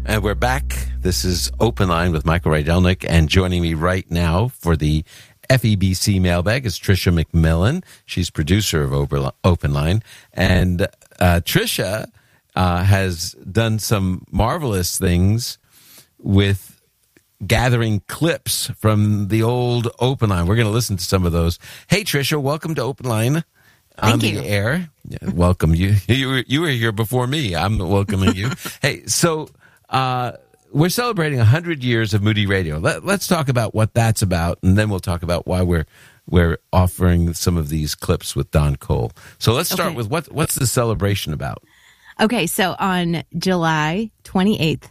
And we're back. This is Open Line with Michael Rydelnik, and joining me right now for the FEBC mailbag is Tricia McMillan. She's producer of Open Line, and Tricia has done some marvelous things with gathering clips from the old Open Line. We're going to listen to some of those. Hey, Tricia, welcome to Open Line. Thank you. On the air. Yeah, welcome. You were here before me. I'm welcoming you. Hey, so we're celebrating 100 years of Moody Radio. Let's talk about what that's about, and then we'll talk about why we're offering some of these clips with Don Cole. So let's start with what's the celebration about? Okay, so on July 28th,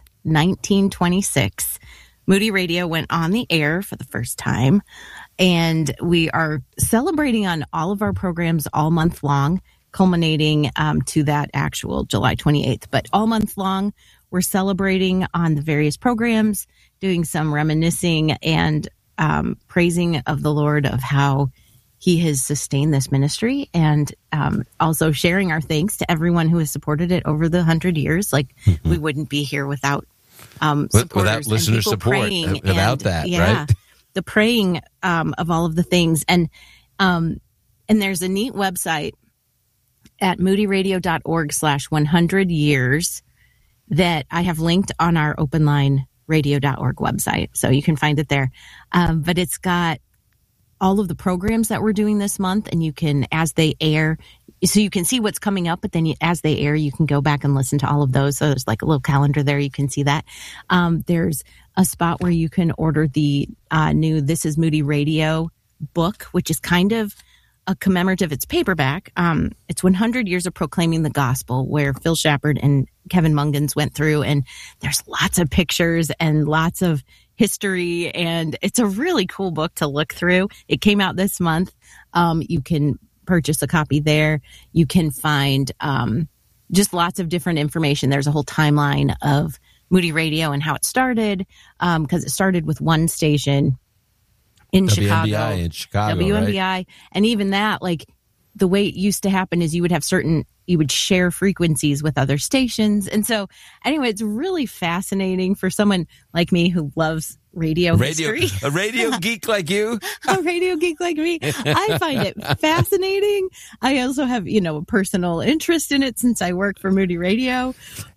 1926, Moody Radio went on the air for the first time, and we are celebrating on all of our programs all month long, culminating to that actual July 28th. But all month long, we're celebrating on the various programs, doing some reminiscing and praising of the Lord of how he has sustained this ministry, and also sharing our thanks to everyone who has supported it over the 100 years. Like, we wouldn't be here without supporters, without listener support, without that, right? The praying of all of the things. And there's a neat website at moodyradio.org/100 years that I have linked on our openlineradio.org website. So you can find it there. But it's got all of the programs that we're doing this month, and you can, as they air, so you can see what's coming up, but then as they air, you can go back and listen to all of those. So there's like a little calendar there. You can see that. There's a spot where you can order the new This Is Moody Radio book, which is kind of a commemorative. It's paperback. It's 100 Years of Proclaiming the Gospel, where Phil Shepard and Kevin Mungans went through, and there's lots of pictures and lots of history, and it's a really cool book to look through. It came out this month. You can purchase a copy there. You can find just lots of different information. There's a whole timeline of Moody Radio and how it started, because it started with one station in Chicago. WMBI. Right? And even that, like, the way it used to happen is you would share frequencies with other stations. And so, anyway, it's really fascinating for someone like me who loves radio history. A radio geek like you? A radio geek like me. I find it fascinating. I also have, a personal interest in it since I work for Moody Radio.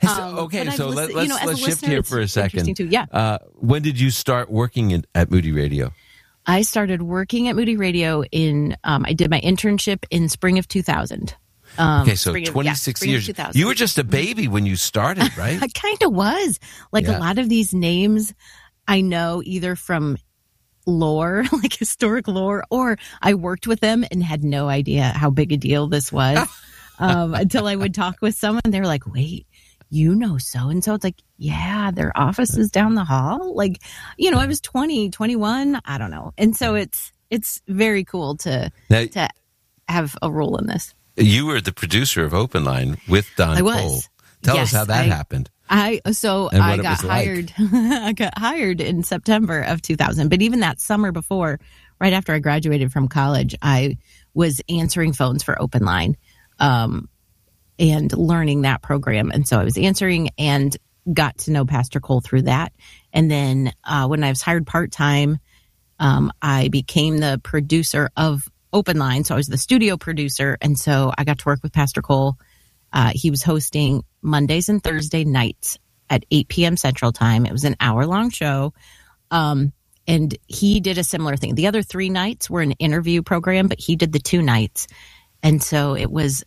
Let's shift here for a second. Too. Yeah. When did you start working at Moody Radio? I started working at Moody Radio I did my internship in spring of 2000. So 26 years. You were just a baby when you started, right? I kind of was. A lot of these names I know either from lore, like historic lore, or I worked with them and had no idea how big a deal this was until I would talk with someone. They were like, wait, so-and-so? It's like, yeah, their office is down the hall. I was 20, 21, I don't know. And so it's very cool to have a role in this. You were the producer of Open Line with Don Cole. Tell us how that happened. I got hired. I got hired in September of 2000. But even that summer before, right after I graduated from college, I was answering phones for Open Line and learning that program. And so I was answering and got to know Pastor Cole through that. And then when I was hired part-time, I became the producer of Open Line. So I was the studio producer. And so I got to work with Pastor Cole. He was hosting Mondays and Thursday nights at 8 p.m. Central Time. It was an hour-long show. And he did a similar thing. The other 3 nights were an interview program, but he did the 2 nights. And so it was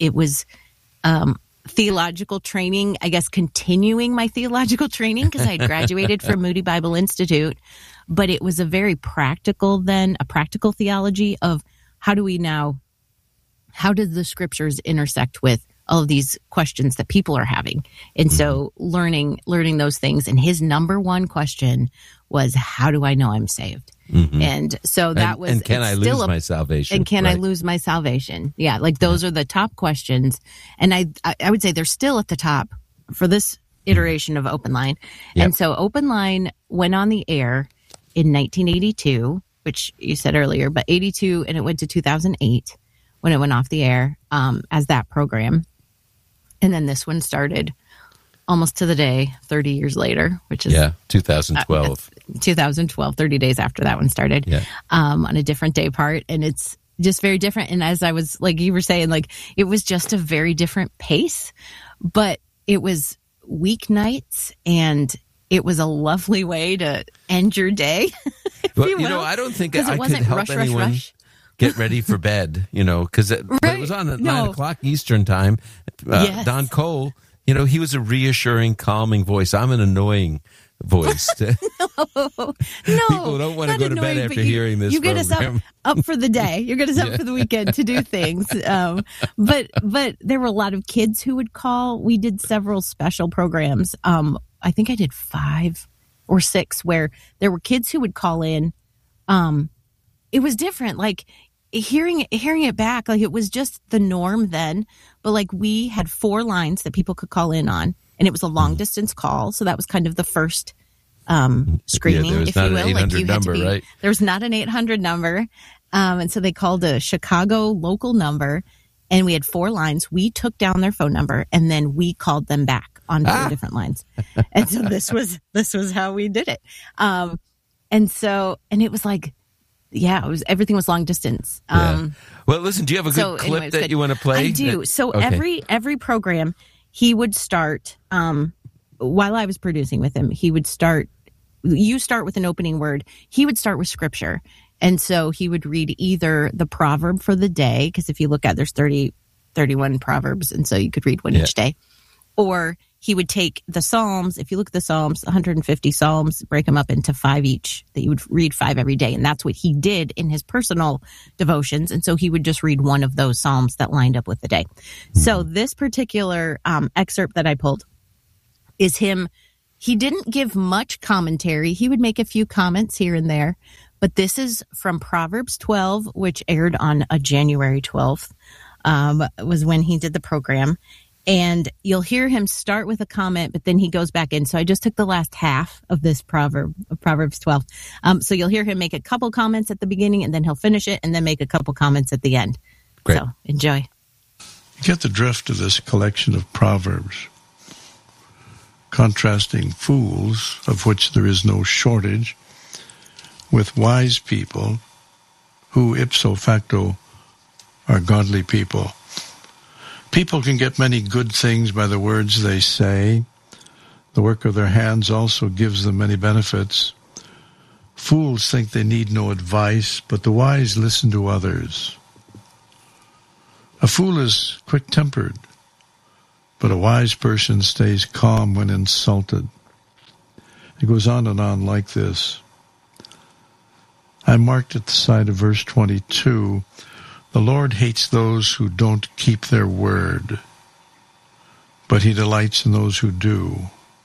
theological training, I guess, continuing my theological training, because I had graduated from Moody Bible Institute. But it was a very practical theology of how do the scriptures intersect with all of these questions that people are having. And so learning those things. And his number one question was, how do I know I'm saved? Mm-hmm. And so that was, and can I lose my salvation? And can I lose my salvation? Yeah. Those are the top questions. And I would say they're still at the top for this iteration of Open Line. Yep. And so Open Line went on the air in 1982, which you said earlier, but 82, and it went to 2008 when it went off the air as that program. And then this one started almost to the day, 30 years later, which is 2012. 2012, 30 days after that one started, on a different day part. And it's just very different. And as I was, like you were saying, like, it was just a very different pace, but it was weeknights, and it was a lovely way to end your day. Well, I don't think I could help anyone get ready for bed, because it was on at 9 o'clock Eastern time. Don Cole, he was a reassuring, calming voice. I'm an annoying voice. No, people don't want to go to bed after hearing this. You get us up for the day. You get us up for the weekend to do things. But there were a lot of kids who would call. We did several special programs. I think I did 5 or 6 where there were kids who would call in. It was different. Like hearing it back, like it was just the norm then. But like we had 4 lines that people could call in on. And it was a long distance call, so that was kind of the first screening, if you will. Like you had to be, right? There was not an 800 number, and so they called a Chicago local number, and we had 4 lines. We took down their phone number, and then we called them back on 4 different lines. And so this was how we did it. And it was like, everything was long distance. Well, listen, do you have a good clip that you want to play? I do. So every program, he would start, while I was producing with him, you start with an opening word. He would start with scripture. And so he would read either the proverb for the day, because if you look at, there's 31 proverbs, and so you could read one each day. Or he would take the Psalms. If you look at the Psalms, 150 Psalms, break them up into 5 each, that you would read 5 every day. And that's what he did in his personal devotions. And so he would just read one of those Psalms that lined up with the day. So this particular excerpt that I pulled is him. He didn't give much commentary. He would make a few comments here and there. But this is from Proverbs 12, which aired on January 12th, was when he did the program. And you'll hear him start with a comment, but then he goes back in. So I just took the last half of this proverb, of Proverbs 12. So you'll hear him make a couple comments at the beginning, and then he'll finish it, and then make a couple comments at the end. Great. So enjoy. You get the drift of this collection of proverbs, contrasting fools, of which there is no shortage, with wise people who ipso facto are godly people. People can get many good things by the words they say. The work of their hands also gives them many benefits. Fools think they need no advice, but the wise listen to others. A fool is quick-tempered, but a wise person stays calm when insulted. It goes on and on like this. I marked at the side of verse 22, the Lord hates those who don't keep their word, but he delights in those who do.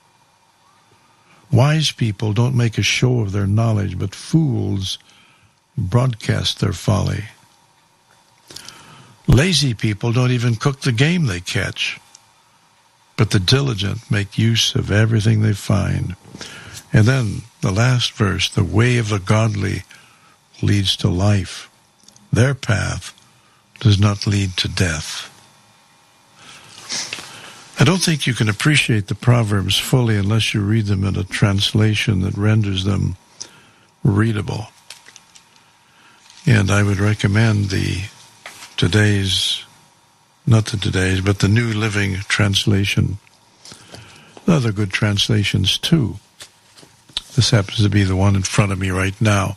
Wise people don't make a show of their knowledge, but fools broadcast their folly. Lazy people don't even cook the game they catch, but the diligent make use of everything they find. And then the last verse, the way of the godly leads to life. Their path does not lead to death. I don't think you can appreciate the Proverbs fully unless you read them in a translation that renders them readable. And I would recommend the New Living Translation. Other good translations too. This happens to be the one in front of me right now.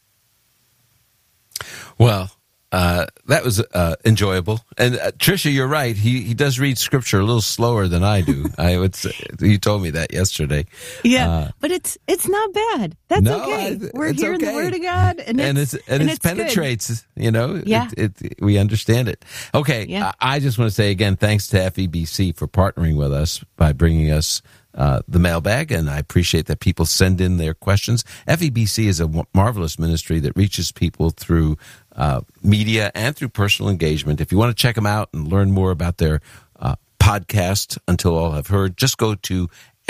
Well, that was enjoyable. And Tricia, you're right. He does read scripture a little slower than I do. I would say, you told me that yesterday. Yeah, but it's not bad. That's okay. We're hearing the Word of God, and it Yeah. We understand it. Okay, yeah. I just want to say again, thanks to FEBC for partnering with us by bringing us the mailbag, and I appreciate that people send in their questions. FEBC is a marvelous ministry that reaches people through media and through personal engagement. If you want to check them out and learn more about their podcast, Until All Have Heard, just go to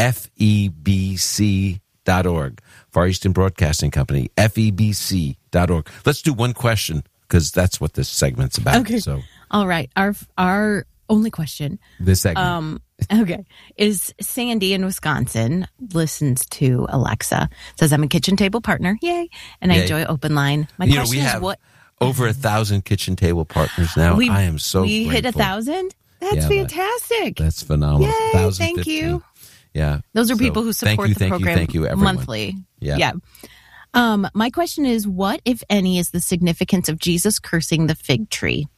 FEBC.org, Far Eastern Broadcasting Company, FEBC.org. Let's do one question, because that's what this segment's about. Okay. So, all right. Our only question. This segment. Okay. Is Sandy in Wisconsin, listens to Alexa, says, I'm a kitchen table partner. Yay. And I enjoy Open Line. My question we is have what? Over 1,000 kitchen table partners now. I am so We grateful. hit 1,000? That's fantastic. That's phenomenal. Yay, thank you. Yeah. Those are people who support the program thank you, everyone. monthly. Yeah. My question is, what, if any, is the significance of Jesus cursing the fig tree?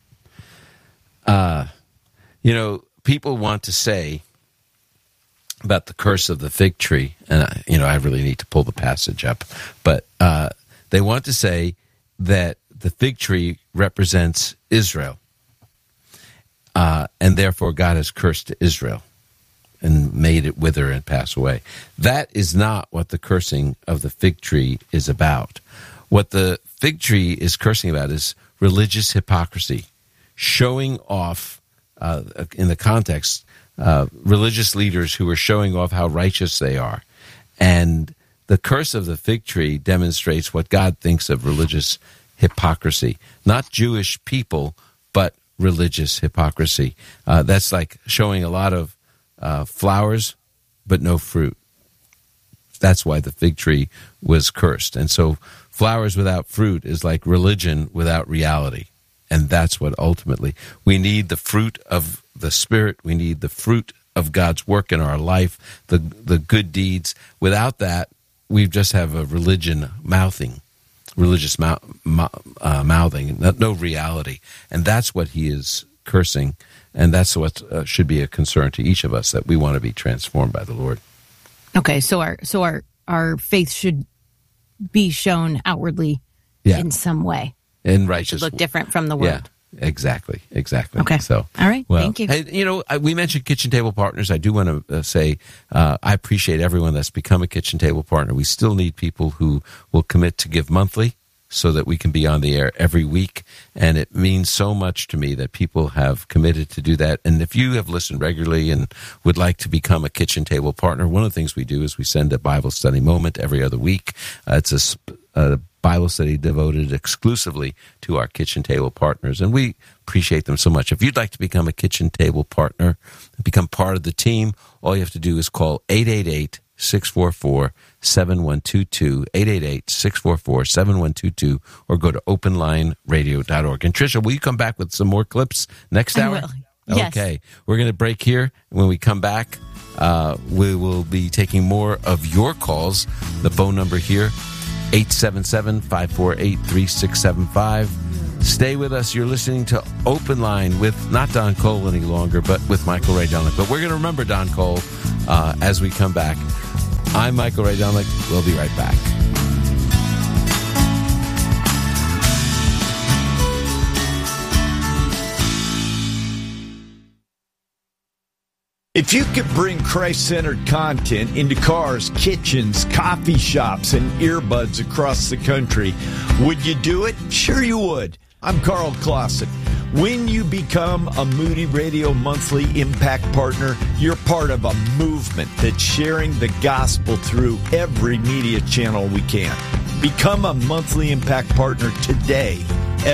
People want to say about the curse of the fig tree, and I really need to pull the passage up, but they want to say that the fig tree represents Israel, and therefore God has cursed Israel and made it wither and pass away. That is not what the cursing of the fig tree is about. What the fig tree is cursing about is religious hypocrisy, showing off, in the context, religious leaders who are showing off how righteous they are. And the curse of the fig tree demonstrates what God thinks of religious hypocrisy. Not Jewish people, but religious hypocrisy. That's like showing a lot of flowers, but no fruit. That's why the fig tree was cursed. And so flowers without fruit is like religion without reality. And that's what ultimately, we need the fruit of the Spirit. We need the fruit of God's work in our life, the good deeds. Without that, we just have a religious mouthing, no reality. And that's what he is cursing. And that's what should be a concern to each of us, that we want to be transformed by the Lord. Okay, so our faith should be shown outwardly in some way. In righteous, look different from the world. Yeah, exactly. Okay. So, all right. Thank you. Hey, we mentioned kitchen table partners. I do want to say I appreciate everyone that's become a kitchen table partner. We still need people who will commit to give monthly, so that we can be on the air every week. And it means so much to me that people have committed to do that. And if you have listened regularly and would like to become a kitchen table partner, one of the things we do is we send a Bible study moment every other week. It's a Bible study devoted exclusively to our kitchen table partners, and we appreciate them so much. If you'd like to become a kitchen table partner, become part of the team, all you have to do is call 888-644-7122, 888-644-7122, or go to openlineradio.org. And Tricia, will you come back with some more clips next hour? I will. Yes. Okay. We're going to break here. When we come back, we will be taking more of your calls. The phone number here, 877-548-3675. Stay with us. You're listening to Open Line with not Don Cole any longer, but with Michael Ray Delnick. But we're going to remember Don Cole as we come back. I'm Michael Ray Delnick. We'll be right back. If you could bring Christ-centered content into cars, kitchens, coffee shops, and earbuds across the country, would you do it? Sure you would. I'm Carl Clausen. When you become a Moody Radio Monthly Impact Partner, you're part of a movement that's sharing the gospel through every media channel we can. Become a Monthly Impact Partner today at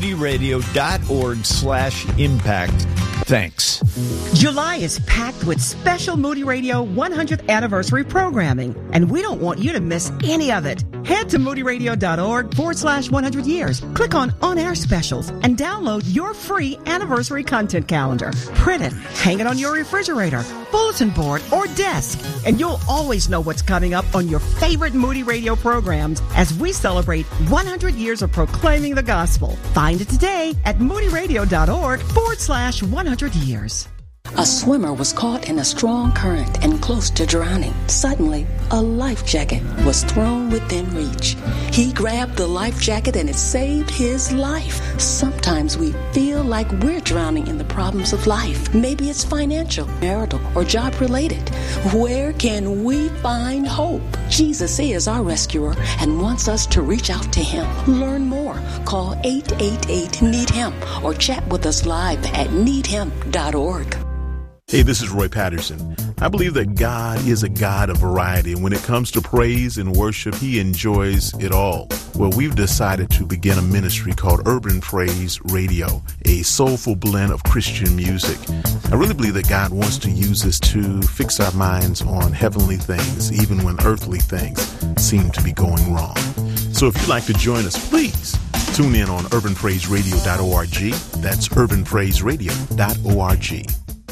moodyradio.org/impact. Thanks. July is packed with special Moody Radio 100th anniversary programming, and we don't want you to miss any of it. Head to moodyradio.org/100 years. Click on air specials and download your free anniversary content calendar. Print it, hang it on your refrigerator, bulletin board, or desk, and you'll always know what's coming up on your favorite Moody Radio programs as we celebrate 100 years of proclaiming the gospel. Find it today at moodyradio.org/100 years. A swimmer was caught in a strong current and close to drowning. Suddenly, a life jacket was thrown within reach. He grabbed the life jacket and it saved his life. Sometimes we feel like we're drowning in the problems of life. Maybe it's financial, marital, or job related. Where can we find hope? Jesus is our rescuer and wants us to reach out to him. Learn more. Call 888-NEED-HIM or chat with us live at needhim.org. Hey, this is Roy Patterson. I believe that God is a God of variety, and when it comes to praise and worship, He enjoys it all. Well, we've decided to begin a ministry called Urban Praise Radio, a soulful blend of Christian music. I really believe that God wants to use this to fix our minds on heavenly things, even when earthly things seem to be going wrong. So if you'd like to join us, please tune in on urbanpraiseradio.org. That's urbanpraiseradio.org.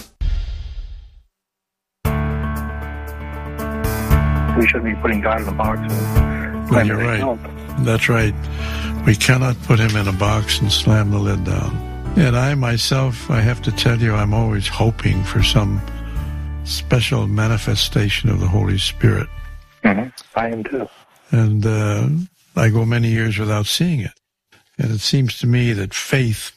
We shouldn't be putting God in a box. Well, you're right. That's right. We cannot put him in a box and slam the lid down. And I myself, I have to tell you, I'm always hoping for some special manifestation of the Holy Spirit. Mm-hmm. I am too. And I go many years without seeing it. And it seems to me that faith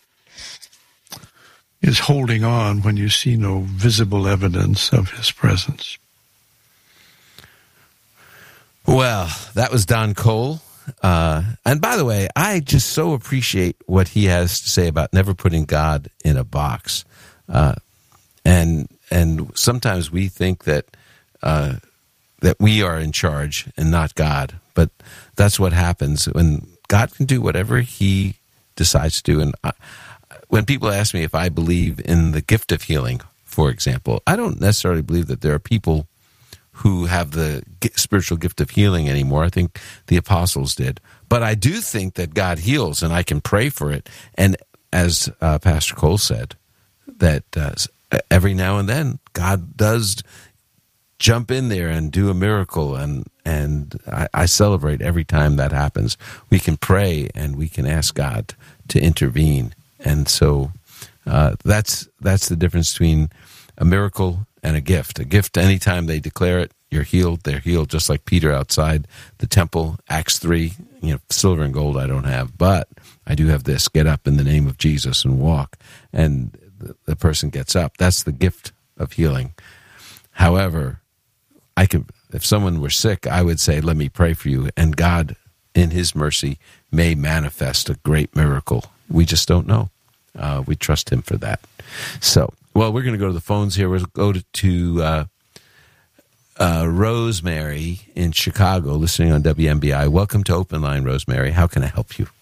is holding on when you see no visible evidence of his presence. Well, that was Don Cole. And by the way, I just so appreciate what he has to say about never putting God in a box. And sometimes we think that that we are in charge and not God. But that's what happens when God can do whatever he decides to do. And when people ask me if I believe in the gift of healing, for example, I don't necessarily believe that there are people who have the spiritual gift of healing anymore. I think the apostles did. But I do think that God heals, and I can pray for it. And as Pastor Cole said, that every now and then God does jump in there and do a miracle, and I celebrate every time that happens. We can pray and we can ask God to intervene. And so that's the difference between a miracle and a gift. A gift, anytime they declare it, you're healed, they're healed, just like Peter outside the temple, Acts 3, silver and gold I don't have, but I do have this, get up in the name of Jesus and walk. And the person gets up. That's the gift of healing. However, if someone were sick, I would say, let me pray for you, and God, in his mercy, may manifest a great miracle. We just don't know. We trust him for that. So, well, we're going to go to the phones here. We'll go to Rosemary in Chicago, listening on WMBI. Welcome to Open Line, Rosemary. How can I help you?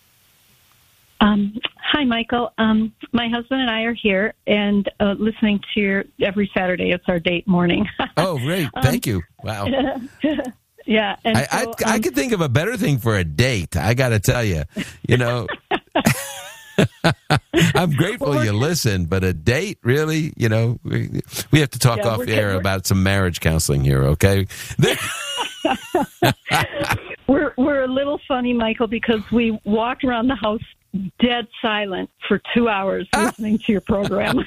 Hi, Michael. My husband and I are here and listening to your every Saturday. It's our date morning. Oh, great. Thank you. Wow. Yeah. And I could think of a better thing for a date. I got to tell you, I'm grateful you listen, but a date, really, we have to talk off air about some marriage counseling here, okay? We're a little funny, Michael, because we walked around the house dead silent for 2 hours listening to your program.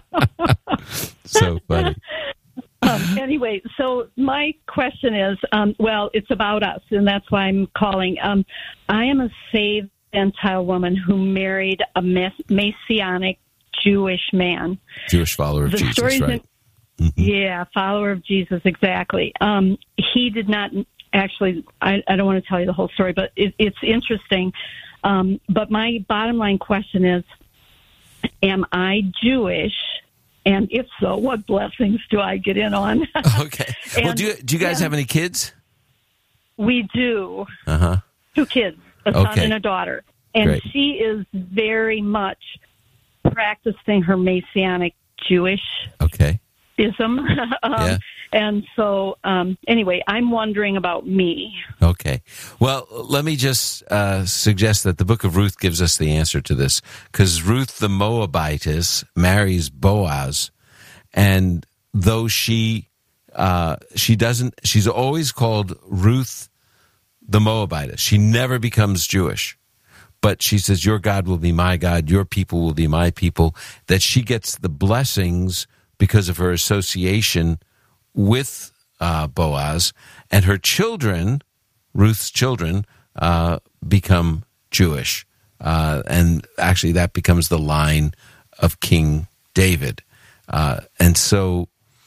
So funny. Anyway, so my question is, it's about us, and that's why I'm calling. I am a saved Gentile woman who married a Messianic Jewish man. Jewish follower of Jesus, right? Yeah, follower of Jesus, exactly. He did not actually, I don't want to tell you the whole story, but it's interesting. But my bottom line question is, am I Jewish? And if so, what blessings do I get in on? Okay. Well, do you guys have any kids? We do. 2 kids, a son and a daughter. And Great. She is very much practicing her Messianic Jewish ism. Yeah. And so, anyway, I'm wondering about me. Okay. Well, let me just suggest that the book of Ruth gives us the answer to this, because Ruth the Moabitess marries Boaz, and though she doesn't, she's always called Ruth the Moabitess. She never becomes Jewish. But she says, your God will be my God, your people will be my people, that she gets the blessings because of her association with Boaz, and her children, Ruth's children, become Jewish. And actually that becomes the line of King David. And so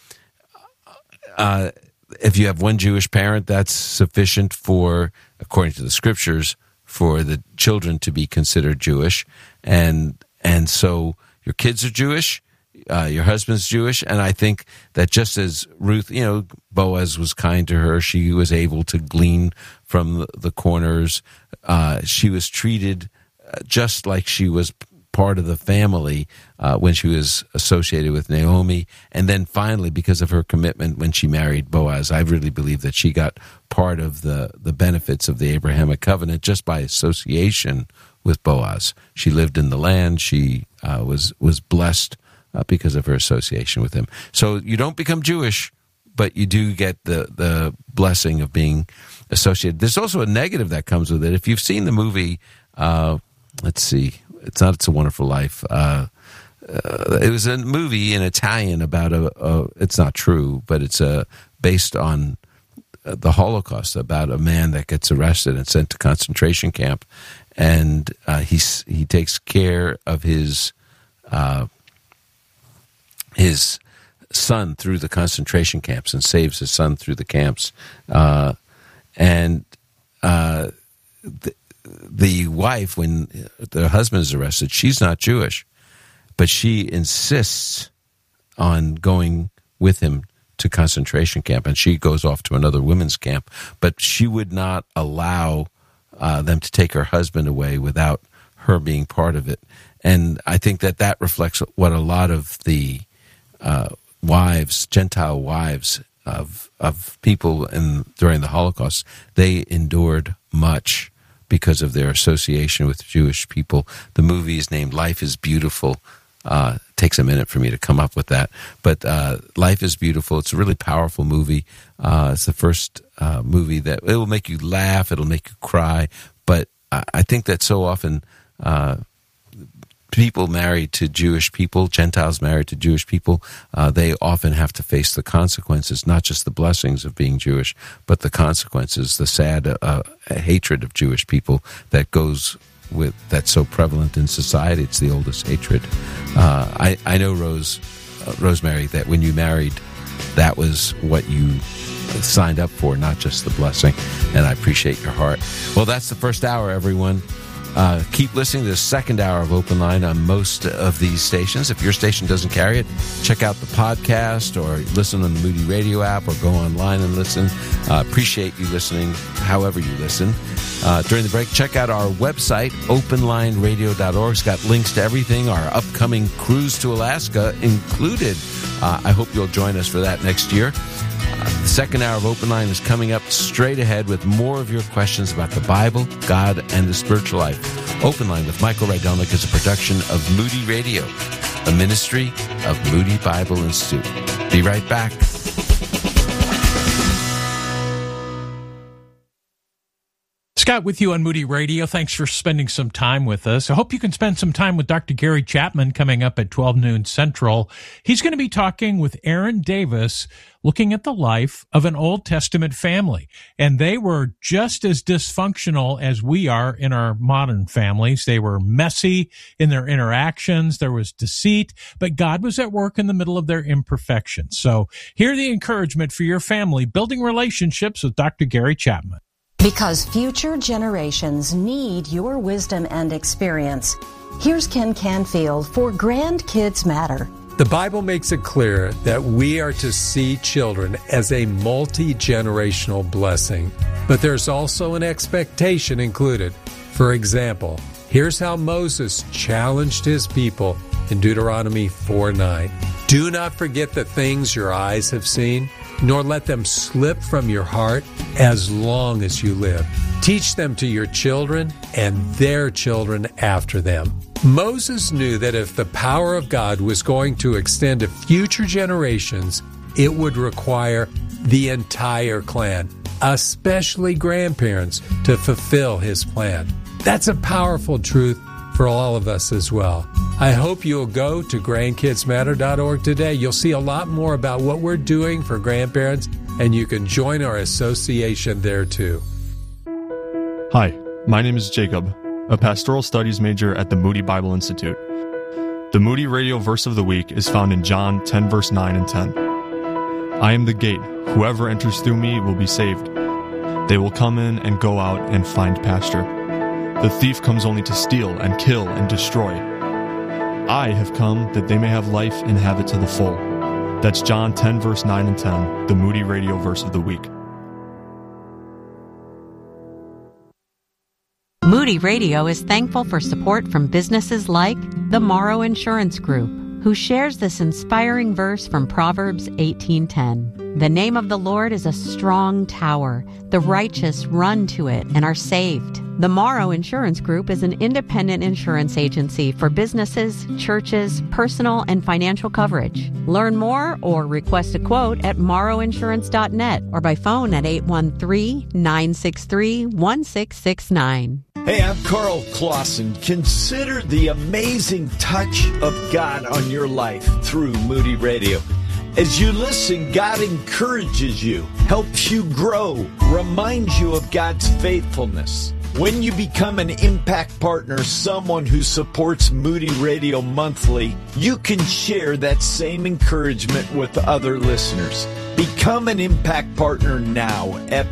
if you have one Jewish parent, that's sufficient for, according to the scriptures, for the children to be considered Jewish. And so your kids are Jewish, your husband's Jewish, and I think that just as Ruth, Boaz was kind to her, she was able to glean from the corners. She was treated just like she was part of the family when she was associated with Naomi. And then finally, because of her commitment when she married Boaz, I really believe that she got part of the benefits of the Abrahamic covenant just by association with Boaz. She lived in the land. She was blessed because of her association with him. So you don't become Jewish, but you do get the blessing of being associated. There's also a negative that comes with it. If you've seen the movie, let's see, it's not It's a Wonderful Life. It was a movie in Italian about it's not true, but it's based on the Holocaust, about a man that gets arrested and sent to concentration camp, and he takes care of his son through the concentration camps and saves his son through the camps, the wife, when the husband is arrested, she's not Jewish, but she insists on going with him to concentration camp, and she goes off to another women's camp, but she would not allow them to take her husband away without her being part of it. And I think that reflects what a lot of the wives, Gentile wives of people during the Holocaust, they endured much because of their association with Jewish people. The movie is named Life is Beautiful. It takes a minute for me to come up with that. But Life is Beautiful. It's a really powerful movie. It's the first movie that it will make you laugh. It'll make you cry. But I think that so often people married to Jewish people, Gentiles married to Jewish people, they often have to face the consequences, not just the blessings of being Jewish, but the consequences, the sad hatred of Jewish people that goes with, that's so prevalent in society. It's the oldest hatred. I know, Rosemary, that when you married, that was what you signed up for, not just the blessing, and I appreciate your heart. Well, that's the first hour, everyone. Keep listening to the second hour of Open Line on most of these stations. If your station doesn't carry it, check out the podcast or listen on the Moody Radio app or go online and listen. Appreciate you listening however you listen. During the break, check out our website, openlineradio.org. It's got links to everything, our upcoming cruise to Alaska included. I hope you'll join us for that next year. The second hour of Open Line is coming up straight ahead with more of your questions about the Bible, God, and the spiritual life. Open Line with Michael Rydelnik is a production of Moody Radio, a ministry of Moody Bible Institute. Be right back. Scott with you on Moody Radio. Thanks for spending some time with us. I hope you can spend some time with Dr. Gary Chapman coming up at 12 noon Central. He's going to be talking with Aaron Davis, looking at the life of an Old Testament family. And they were just as dysfunctional as we are in our modern families. They were messy in their interactions. There was deceit, but God was at work in the middle of their imperfections. So hear the encouragement for your family, building relationships with Dr. Gary Chapman. Because future generations need your wisdom and experience. Here's Ken Canfield for Grandkids Matter. The Bible makes it clear that we are to see children as a multi-generational blessing, but there's also an expectation included. For example, here's how Moses challenged his people in Deuteronomy 4:9. Do not forget the things your eyes have seen, nor let them slip from your heart as long as you live. Teach them to your children and their children after them. Moses knew that if the power of God was going to extend to future generations, it would require the entire clan, especially grandparents, to fulfill his plan. That's a powerful truth for all of us as well. I hope you'll go to grandkidsmatter.org today. You'll see a lot more about what we're doing for grandparents, and you can join our association there too. Hi, my name is Jacob, a pastoral studies major at the Moody Bible Institute. The Moody Radio verse of the week is found in John 10 verse 9 and 10. I am the gate. Whoever enters through me will be saved. They will come in and go out and find pasture. The thief comes only to steal and kill and destroy. I have come that they may have life and have it to the full. That's John 10, verse 9 and 10, the Moody Radio verse of the week. Moody Radio is thankful for support from businesses like the Morrow Insurance Group, who shares this inspiring verse from Proverbs 18:10. The name of the Lord is a strong tower. The righteous run to it and are saved. The Morrow Insurance Group is an independent insurance agency for businesses, churches, personal and financial coverage. Learn more or request a quote at morrowinsurance.net or by phone at 813-963-1669. Hey, I'm Carl Clausen. Consider the amazing touch of God on your life through Moody Radio. As you listen, God encourages you, helps you grow, reminds you of God's faithfulness. When you become an Impact Partner, someone who supports Moody Radio monthly, you can share that same encouragement with other listeners. Become an Impact Partner now at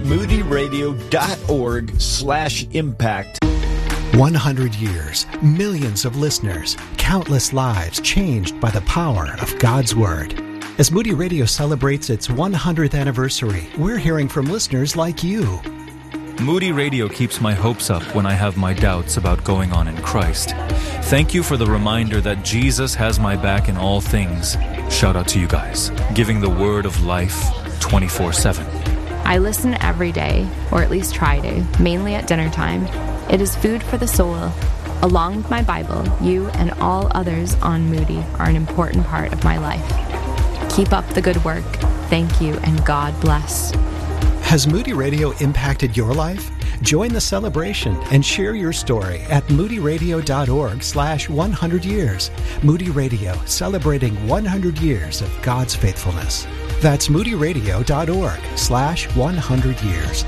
moodyradio.org/impact. 100 years, millions of listeners, countless lives changed by the power of God's Word. As Moody Radio celebrates its 100th anniversary, we're hearing from listeners like you. Moody Radio keeps my hopes up when I have my doubts about going on in Christ. Thank you for the reminder that Jesus has my back in all things. Shout out to you guys, giving the word of life 24/7. I listen every day, or at least try to, mainly at dinner time. It is food for the soul. Along with my Bible, you and all others on Moody are an important part of my life. Keep up the good work. Thank you, and God bless. Has Moody Radio impacted your life? Join the celebration and share your story at moodyradio.org/100 years. Moody Radio, celebrating 100 years of God's faithfulness. That's moodyradio.org/100 years.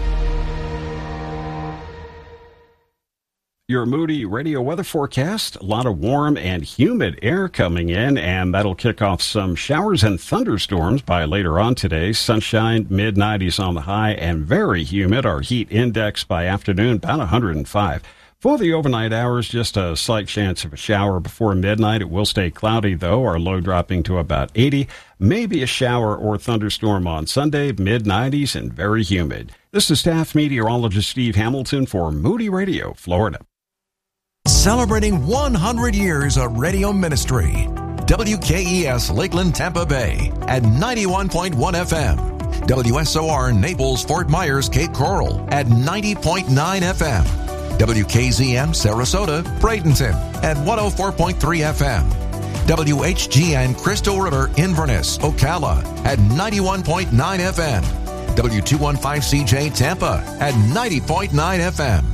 Your Moody Radio weather forecast, a lot of warm and humid air coming in, and that'll kick off some showers and thunderstorms by later on today. Sunshine, mid-90s on the high, and very humid. Our heat index by afternoon, about 105. For the overnight hours, just a slight chance of a shower before midnight. It will stay cloudy, though, our low dropping to about 80. Maybe a shower or thunderstorm on Sunday, mid-90s, and very humid. This is staff meteorologist Steve Hamilton for Moody Radio, Florida. Celebrating 100 years of radio ministry. WKES Lakeland, Tampa Bay at 91.1 FM. WSOR Naples, Fort Myers, Cape Coral at 90.9 FM. WKZM Sarasota, Bradenton at 104.3 FM. WHGN Crystal River, Inverness, Ocala at 91.9 FM. W215CJ Tampa at 90.9 FM.